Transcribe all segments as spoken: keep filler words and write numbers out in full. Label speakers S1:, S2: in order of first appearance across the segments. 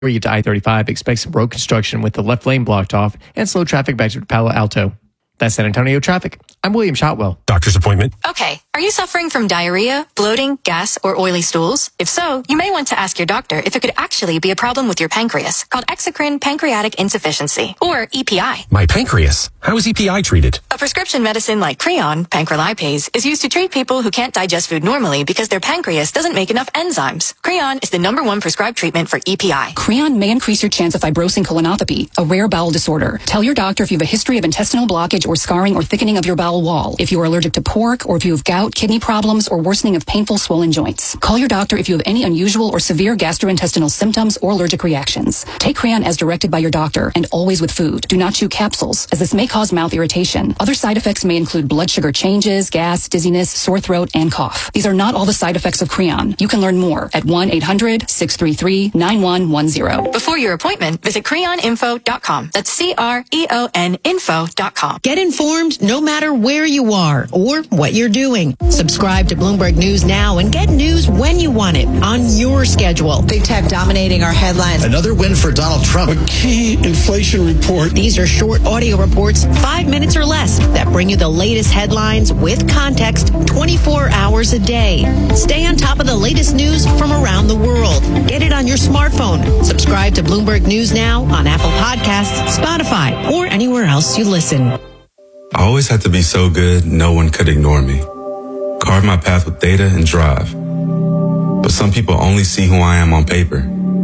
S1: you to I thirty-five, expect some road construction with the left lane blocked off and slow traffic back to Palo Alto. That's San Antonio traffic. I'm William Shotwell.
S2: Doctor's appointment.
S3: Okay. Are you suffering from diarrhea, bloating, gas, or oily stools? If so, you may want to ask your doctor if it could actually be a problem with your pancreas, called exocrine pancreatic insufficiency, or E P I.
S2: My pancreas? How is E P I treated?
S3: A prescription medicine like Creon, pancrelipase, is used to treat people who can't digest food normally because their pancreas doesn't make enough enzymes. Creon is the number one prescribed treatment for E P I.
S4: Creon may increase your chance of fibrosing colonopathy, a rare bowel disorder. Tell your doctor if you have a history of intestinal blockage or scarring or thickening of your bowel wall, if you are allergic to pork, or if you have gout, kidney problems, or worsening of painful swollen joints. Call your doctor if you have any unusual or severe gastrointestinal symptoms or allergic reactions. Take Creon as directed by your doctor and always with food. Do not chew capsules, as this may cause mouth irritation. Other side effects may include blood sugar changes, gas, dizziness, sore throat, and cough. These are not all the side effects of Creon. You can learn more at one eight hundred, six three three, nine one one zero.
S3: Before your appointment, visit creon info dot com. That's C R E O N info dot com.
S5: Get informed no matter where you are or what you're doing. Subscribe to Bloomberg News now and get news when you want it on your schedule.
S6: Big tech dominating our headlines.
S7: Another win for Donald Trump.
S8: A key inflation report.
S5: These are short audio reports, five minutes or less, that bring you the latest headlines with context twenty-four hours a day. Stay on top of the latest news from around the world. Get it on your smartphone. Subscribe to Bloomberg News now on Apple Podcasts, Spotify, or anywhere else you listen.
S9: I always had to be so good, no one could ignore me. Carve my path with data and drive. But some people only see who I am on paper.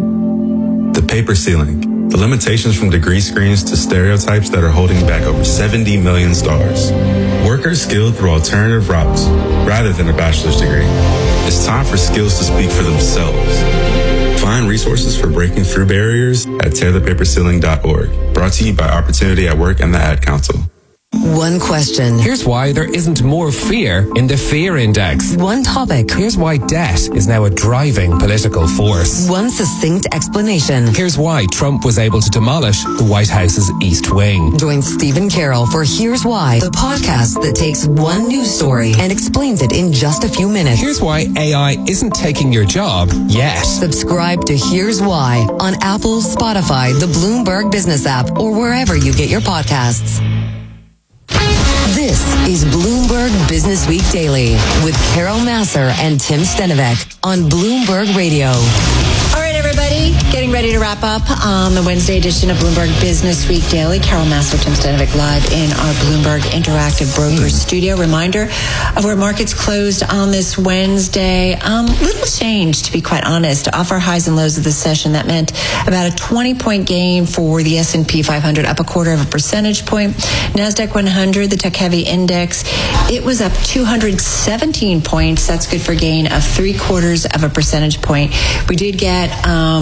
S9: The paper ceiling, the limitations from degree screens to stereotypes that are holding back over seventy million stars. Workers skilled through alternative routes rather than a bachelor's degree. It's time for skills to speak for themselves. Find resources for breaking through barriers at tear the paper ceiling dot org. Brought to you by Opportunity at Work and the Ad Council.
S10: One question.
S2: Here's why there isn't more fear in the fear index.
S10: One topic.
S2: Here's why debt is now a driving political force.
S10: One succinct explanation.
S2: Here's why Trump was able to demolish the White House's East Wing.
S10: Join Stephen Carroll for Here's Why, the podcast that takes one news story and explains it in just a few minutes.
S2: Here's why A I isn't taking your job yet.
S10: Subscribe to Here's Why on Apple, Spotify, the Bloomberg Business app, or wherever you get your podcasts. This is Bloomberg Business Week Daily with Carol Massar and Tim Stenovec on Bloomberg Radio.
S6: All right, everybody, getting ready to wrap up on the Wednesday edition of Bloomberg Business Week Daily. Carol Massar, Tim Stenovec live in our Bloomberg Interactive Brokers studio. Reminder of where markets closed on this Wednesday. Um, little change, to be quite honest. Off our highs and lows of the session, that meant about a twenty-point gain for the S and P five hundred, up a quarter of a percentage point. NASDAQ one hundred, the tech-heavy index, it was up two hundred seventeen points. That's good for a gain of three quarters of a percentage point. We did get um,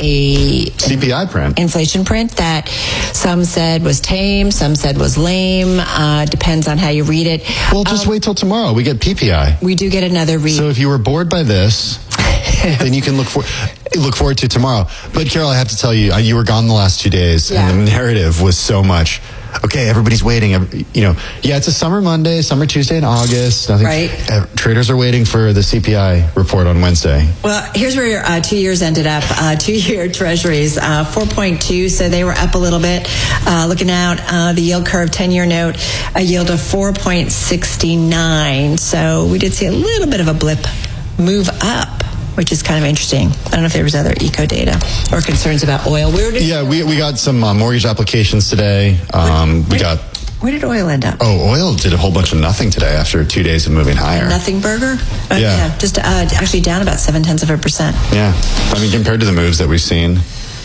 S6: a
S7: C P I print,
S6: inflation print that some said was tame, some said was lame. Uh, depends on how you read it.
S7: Well, just
S6: um,
S7: wait till tomorrow. We get P P I.
S6: We do get another read.
S7: So if you were bored by this, then you can look for look forward to tomorrow. But Carol, I have to tell you, you were gone the last two days,
S6: yeah.
S7: and the narrative was so much. Okay, everybody's waiting. You know, yeah, it's a summer Monday, summer Tuesday in August. Nothing,
S6: right.
S7: Uh, traders are waiting for the C P I report on Wednesday.
S6: Well, here's where your uh, two years ended up. Uh, two-year treasuries, uh, four point two, so they were up a little bit. Uh, looking out, uh, the yield curve, ten-year note, a yield of four point six nine. So we did see a little bit of a blip move up, which is kind of interesting. I don't know if there was other eco data or concerns about oil. Where did
S7: yeah, we we got some uh, mortgage applications today. Um,
S6: where,
S7: we got.
S6: Where did oil end up?
S7: Oh, oil did a whole bunch of nothing today after two days of moving higher.
S6: Nothing burger? Uh,
S7: yeah.
S6: yeah. Just uh, actually down about seven tenths of a percent.
S7: Yeah. I mean, compared to the moves that we've seen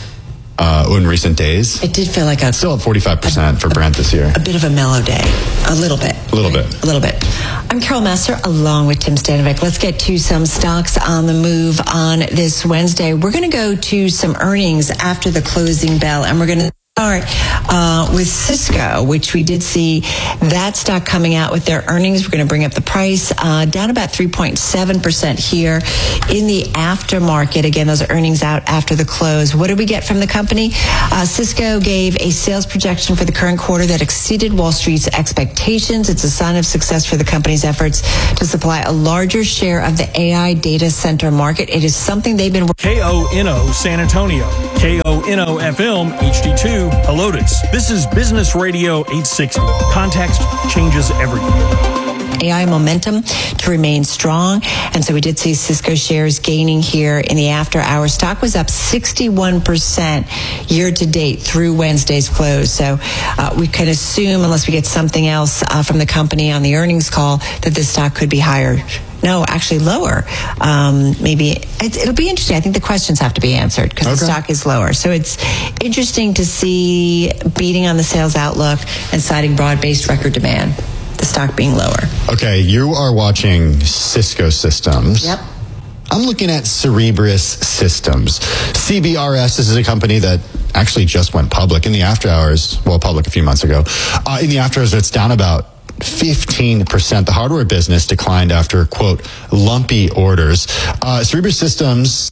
S7: uh, in recent days,
S6: it did feel like a
S7: still up forty-five percent for Brent this year.
S6: A bit of a mellow day. A little bit.
S7: A little bit.
S6: A little bit. I'm Carol Massar along with Tim Stenovec. Let's get to some stocks on the move on this Wednesday. We're going to go to some earnings after the closing bell, and we're going to start uh, with Cisco, which we did see that stock coming out with their earnings. We're going to bring up the price uh, down about three point seven percent here in the aftermarket. Again, those earnings out after the close. What did we get from the company? Uh, Cisco gave a sales projection for the current quarter that exceeded Wall Street's expectations. It's a sign of success for the company's efforts to supply a larger share of the A I data center market. It is something they've been
S11: K O N O San Antonio. K O N O F M H D two, Helotes. This is Business Radio eight sixty. Context changes everything.
S6: A I momentum to remain strong. And so we did see Cisco shares gaining here in the after hour. Stock was up sixty-one percent year to date through Wednesday's close. So uh, we can assume, unless we get something else uh, from the company on the earnings call, that this stock could be higher. No, actually lower. Um, maybe it, it'll be interesting. I think the questions have to be answered because okay. the stock is lower. So it's interesting to see beating on the sales outlook and citing broad-based record demand. The stock being lower.
S7: Okay, you are watching Cisco Systems.
S6: Yep.
S7: I'm looking at Cerebras Systems. C B R S, this is a company that actually just went public in the after hours, well, public a few months ago. Uh, in the after hours, it's down about fifteen percent. The hardware business declined after, quote, lumpy orders. Uh, Cerebras Systems...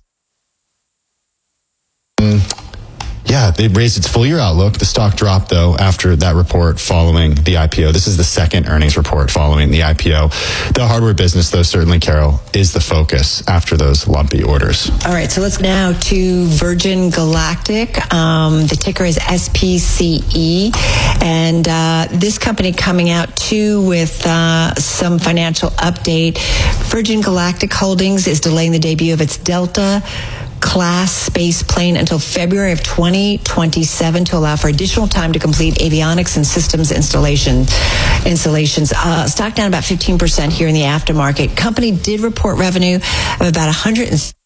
S7: Um, Yeah, they raised its full-year outlook. The stock dropped, though, after that report following the I P O. This is the second earnings report following the I P O. The hardware business, though, certainly, Carol, is the focus after those lumpy orders.
S6: All right, so let's now to Virgin Galactic. Um, the ticker is S P C E. And uh, this company coming out, too, with uh, some financial update. Virgin Galactic Holdings is delaying the debut of its Delta class space plane until February of twenty twenty-seven to allow for additional time to complete avionics and systems installation installations. Uh, stock down about fifteen percent here in the aftermarket. Company did report revenue of about one hundred